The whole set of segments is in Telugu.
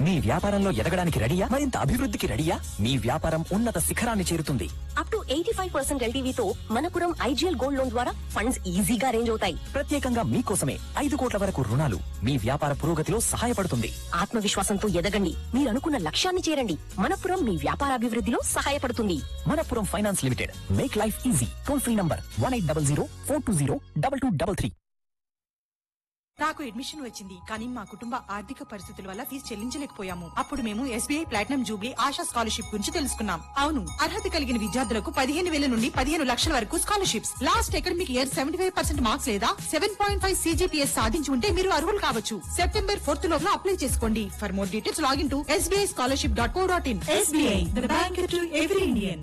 మీ వ్యాపారంలో ఎదగడానికి రెడీయా? మరింత అభివృద్ధికి రెడీయా? మీ వ్యాపారం ఉన్నత శిఖరాన్ని చేరుతుంది. Up to 85% ఎల్టీవీతో Manappuram IGL gold loan ద్వారా ఫండ్స్ ఈజీగా అరేంజ్ అవుతాయి. ప్రత్యేకంగా మీకోసమే 5 కోట్ల వరకు రుణాలు మీ వ్యాపార పురోగతిలో సహాయపడుతుంది. ఆత్మవిశ్వాసంతో ఎదగండి, మీరు అనుకున్న లక్ష్యాన్ని చేరండి. మనపురం మీ వ్యాపార అభివృద్ధిలో సహాయపడుతుంది. Manappuram finance limited, make life easy. Toll free number 1800 420 2233. నాకు అడ్మిషన్ వచ్చింది, కానీ మా కుటుంబ ఆర్థిక పరిస్థితుల వల్ల ఫీజు చెల్లించలేకపోయాము. అప్పుడు మేము SBI platinum Jubilee ASHA scholarship గురించి తెలుసుకున్నాం. అవును, అర్హత కలిగిన విద్యార్థులకు 15,000 నుండి 15 లక్షల వరకు scholarships. Last academic year 75% marks లేదా 7.5 CGPS సాధించి ఉంటే మీరు అర్హులు కావచ్చు. సెప్టెంబర్ 4th లోపల అప్లై చేసుకోండి. For more details login to sbischolarship.co.in. SBI, the bank to every Indian.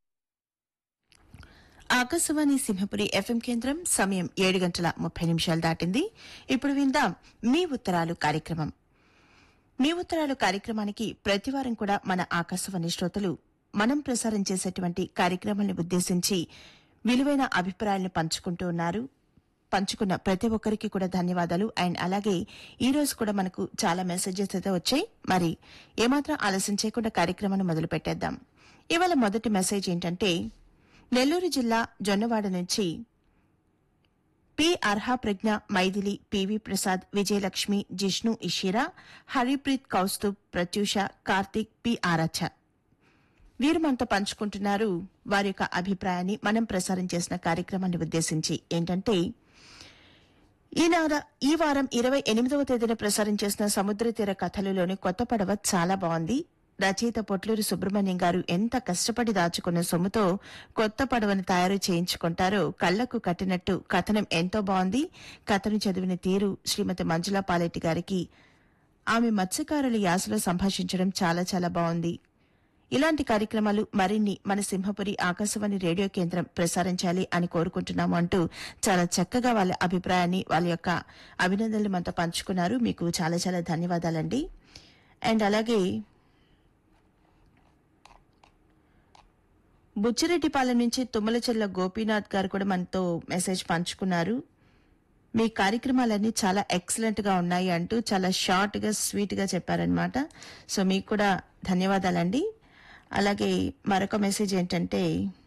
Akashvani Simhapuri FM కేంద్రం. సమయం 7:30 దాటింది. ఇప్పుడు విందాం మీ ఉత్తరాలు కార్యక్రమం. మీ ఉత్తరాలు కార్యక్రమానికి ప్రతివారం కూడా మన ఆకాశవాణి శ్రోతలు మనం ప్రసారం చేసేటువంటి కార్యక్రమాన్ని ఉద్దేశించి విలువైన అభిప్రాయాలను పంచుకుంటూ ఉన్నారు. పంచుకున్న ప్రతి ఒక్కరికి కూడా ధన్యవాదాలు. అండ్ అలాగే ఈ రోజు కూడా మనకు చాలా మెసేజెస్ అయితే వచ్చాయి. మరి ఏమాత్రం ఆలస్యం చేయకుండా కార్యక్రమాన్ని మొదలు పెట్టేద్దాం. ఇవాళ మొదటి మెసేజ్ ఏంటంటే, నెల్లూరు జిల్లా జొన్నవాడ నుంచి పి అర్హా ప్రజ్ఞ, మైథిలి, పివి ప్రసాద్, విజయలక్ష్మి, జిష్ణు, ఇషిరా, హరిప్రీత్, కౌస్తుబ్, ప్రత్యూష, కార్తీక్, పి ఆరాధ్య వీరు మనతో పంచుకుంటున్నారు వారి యొక్క అభిప్రాయాన్ని మనం ప్రసారం చేసిన కార్యక్రమాన్ని ఉద్దేశించి. ఏంటంటే, ఈ వారం 28వ తేదీన ప్రసారం చేసిన సముద్ర తీర కథలలోని కొత్త పడవ చాలా బాగుంది. రచయిత పొట్లూరి సుబ్రహ్మణ్యం గారు ఎంత కష్టపడి దాచుకున్న సొమ్ముతో కొత్త పడవను తయారు చేయించుకుంటారో కళ్లకు కట్టినట్టు కథనం ఎంతో బాగుంది. కథను చదివిన తీరు శ్రీమతి మంజులా పాలెట్టి గారికి ఆమె మత్స్యకారుల యాసలో సంభాషించడం చాలా చాలా బాగుంది. ఇలాంటి కార్యక్రమాలు మరిన్ని మన సింహపురి ఆకాశవాణి రేడియో కేంద్రం ప్రసారం చేయాలి అని కోరుకుంటున్నాము అంటూ చాలా చక్కగా వాళ్ళ అభిప్రాయాన్ని, వాళ్ళ యొక్క అభినందనలు మనతో పంచుకున్నారు. మీకు చాలా చాలా ధన్యవాదాలండి. అండ్ అలాగే బుచ్చిరెడ్డిపాలెం నుంచి తుమ్మలచెల్ల గోపీనాథ్ గారు కూడా మనతో మెసేజ్ పంచుకున్నారు. మీ కార్యక్రమాలన్నీ చాలా ఎక్సలెంట్ గా ఉన్నాయి అంటూ చాలా షార్ట్ గా స్వీట్ గా చెప్పారనమాట. సో మీకు కూడా ధన్యవాదాలండి. అలాగే మరొక మెసేజ్ ఏంటంటే,